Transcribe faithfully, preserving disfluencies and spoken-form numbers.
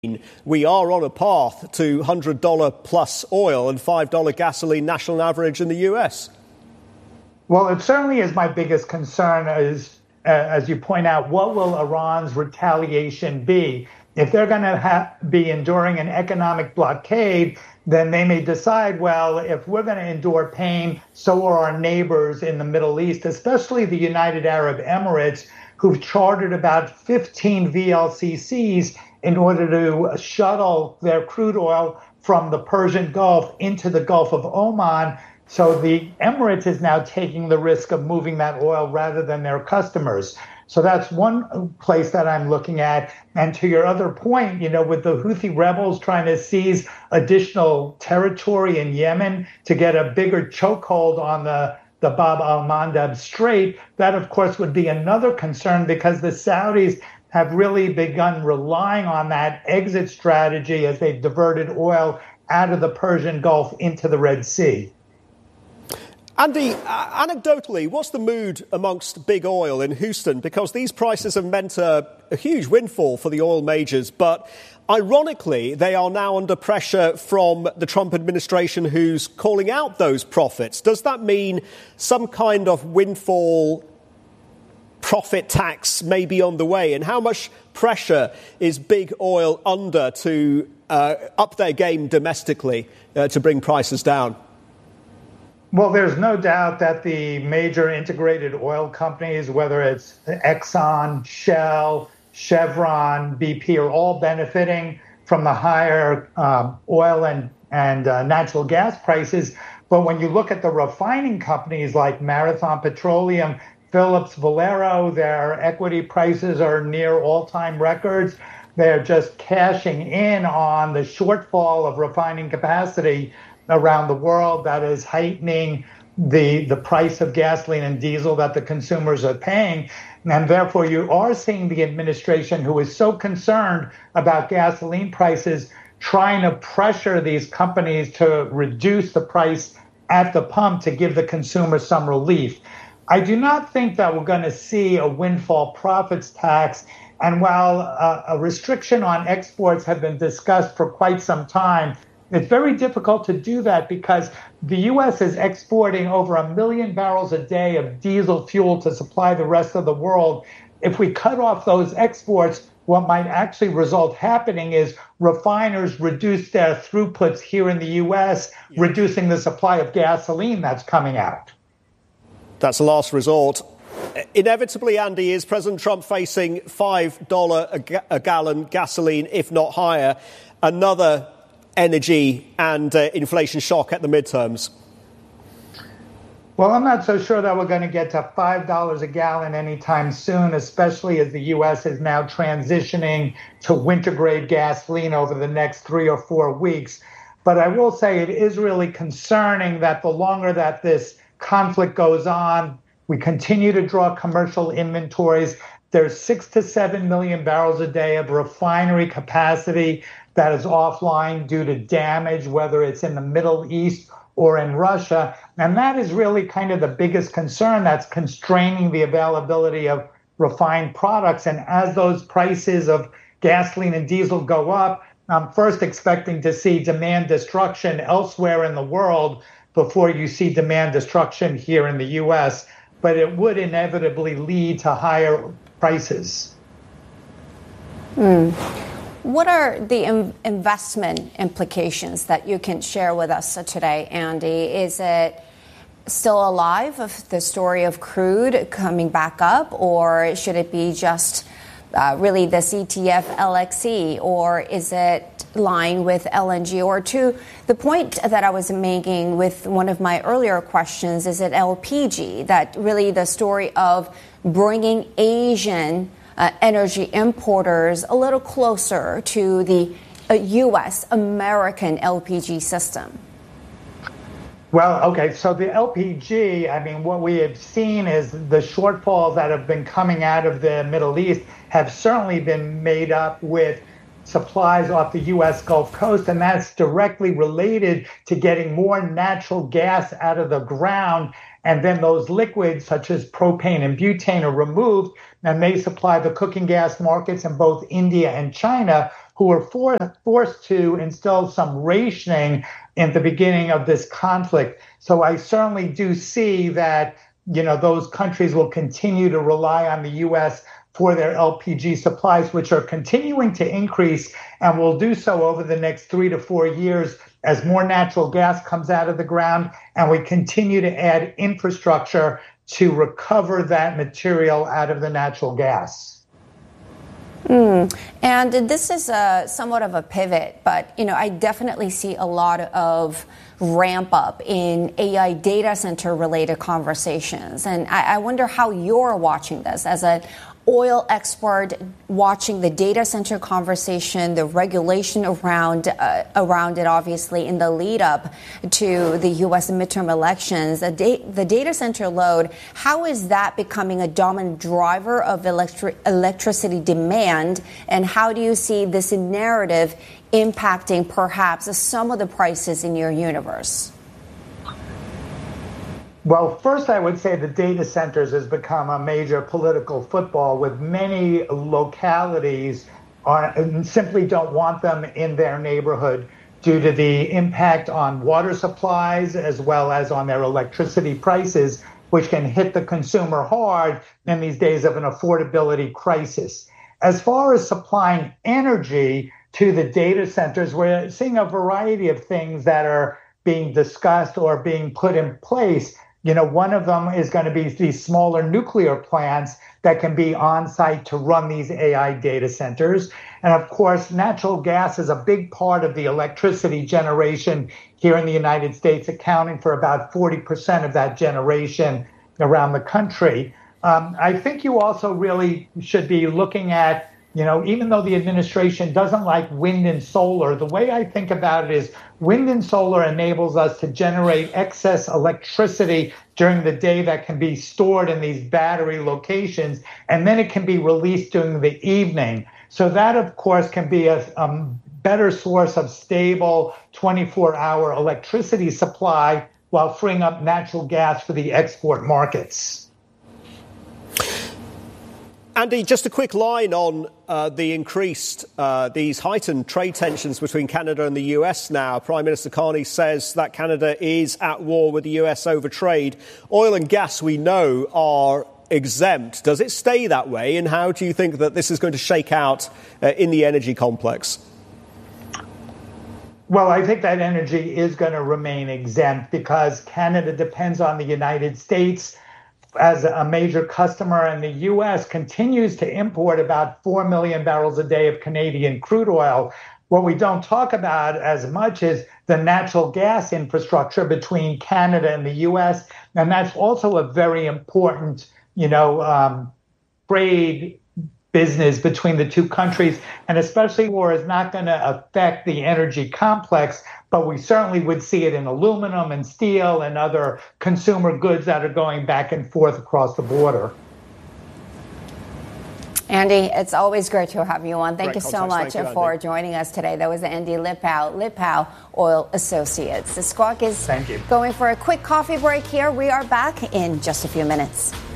we are on a path to one hundred dollars plus oil and five dollars gasoline national average in the U S? Well, it certainly is my biggest concern is, uh, as you point out, what will Iran's retaliation be? If they're going to ha- be enduring an economic blockade, then they may decide, well, if we're going to endure pain, so are our neighbors in the Middle East, especially the United Arab Emirates, who've chartered about fifteen V L C Cs in order to shuttle their crude oil from the Persian Gulf into the Gulf of Oman. So the Emirates is now taking the risk of moving that oil rather than their customers. So that's one place that I'm looking at. And to your other point, you know, with the Houthi rebels trying to seize additional territory in Yemen to get a bigger chokehold on the the Bab al-Mandab Strait, that of course would be another concern because the Saudis have really begun relying on that exit strategy as they've diverted oil out of the Persian Gulf into the Red Sea. Andy, uh, anecdotally, what's the mood amongst big oil in Houston? Because these prices have meant a, a huge windfall for the oil majors, but ironically, they are now under pressure from the Trump administration who's calling out those profits. Does that mean some kind of windfall profit tax may be on the way? And how much pressure is big oil under to uh, up their game domestically uh, to bring prices down? Well, there's no doubt that the major integrated oil companies, whether it's Exxon, Shell, Chevron, B P, are all benefiting from the higher um, oil and, and uh, natural gas prices. But when you look at the refining companies like Marathon Petroleum, Phillips, Valero, their equity prices are near all-time records. They're just cashing in on the shortfall of refining capacity around the world that is heightening the, the price of gasoline and diesel that the consumers are paying. And therefore, you are seeing the administration, who is so concerned about gasoline prices, trying to pressure these companies to reduce the price at the pump to give the consumer some relief. I do not think that we're going to see a windfall profits tax. And while uh, a restriction on exports have been discussed for quite some time, it's very difficult to do that because the U S is exporting over a million barrels a day of diesel fuel to supply the rest of the world. If we cut off those exports, what might actually result happening is refiners reduce their throughputs here in the U S, yeah. reducing the supply of gasoline that's coming out. That's a last resort. Inevitably, Andy, is President Trump facing five dollars a, ga- a gallon gasoline, if not higher, another energy and uh, inflation shock at the midterms? Well, I'm not so sure that we're going to get to five dollars a gallon anytime soon, especially as the U S is now transitioning to winter-grade gasoline over the next three or four weeks. But I will say it is really concerning that the longer that this conflict goes on, we continue to draw commercial inventories. There's six to seven million barrels a day of refinery capacity that is offline due to damage, whether it's in the Middle East or in Russia. And that is really kind of the biggest concern that's constraining the availability of refined products. And as those prices of gasoline and diesel go up, I'm first expecting to see demand destruction elsewhere in the world before you see demand destruction here in the U S. But it would inevitably lead to higher prices. Mm. What are the in- investment implications that you can share with us today, Andy? Is it still alive, of the story of crude coming back up, or should it be just uh, really this E T F L X E, or is it lying with L N G? Or to the point that I was making with one of my earlier questions, is it L P G, that really the story of bringing Asian Uh, energy importers a little closer to the uh, U S American L P G system? Well, okay, so the L P G, I mean, what we have seen is the shortfalls that have been coming out of the Middle East have certainly been made up with supplies off the U S Gulf Coast, and that's directly related to getting more natural gas out of the ground. And then those liquids, such as propane and butane, are removed, and they supply the cooking gas markets in both India and China, who were for, forced to instill some rationing in the beginning of this conflict. So I certainly do see that, you know, those countries will continue to rely on the U S for their L P G supplies, which are continuing to increase and will do so over the next three to four years as more natural gas comes out of the ground and we continue to add infrastructure to recover that material out of the natural gas. Mm. And this is a, somewhat of a pivot, but you know, I definitely see a lot of ramp up in A I data center related conversations. And I, I wonder how you're watching this as an oil expert, watching the data center conversation, the regulation around uh, around it, obviously, in the lead up to the U S midterm elections. The, da- the data center load, how is that becoming a dominant driver of electri- electricity demand? And how do you see this narrative impacting perhaps some of the prices in your universe? Well, first, I would say the data centers has become a major political football with many localities are, simply don't want them in their neighborhood due to the impact on water supplies as well as on their electricity prices, which can hit the consumer hard in these days of an affordability crisis. As far as supplying energy to the data centers, we're seeing a variety of things that are being discussed or being put in place. You know, one of them is going to be these smaller nuclear plants that can be on site to run these A I data centers. And of course, natural gas is a big part of the electricity generation here in the United States, accounting for about forty percent of that generation around the country. Um, I think you also really should be looking at, you know, even though the administration doesn't like wind and solar, the way I think about it is wind and solar enables us to generate excess electricity during the day that can be stored in these battery locations, and then it can be released during the evening. So that, of course, can be a, a better source of stable twenty-four hour electricity supply while freeing up natural gas for the export markets. Andy, just a quick line on uh, the increased, uh, these heightened trade tensions between Canada and the U S now. Prime Minister Carney says that Canada is at war with the U S over trade. Oil and gas, we know, are exempt. Does it stay that way? And how do you think that this is going to shake out uh, in the energy complex? Well, I think that energy is going to remain exempt because Canada depends on the United States as a major customer, and the U S continues to import about four million barrels a day of Canadian crude oil. What we don't talk about as much is the natural gas infrastructure between Canada and the U S, and that's also a very important, you know, um, trade business between the two countries, and especially war is not going to affect the energy complex, but we certainly would see it in aluminum and steel and other consumer goods that are going back and forth across the border. Andy, it's always great to have you on. Thank Great you so context. much Thank you, for Andy. joining us today. That was Andy Lipow, Lipow Oil Associates. The Squawk is Thank you. going for a quick coffee break here. We are back in just a few minutes.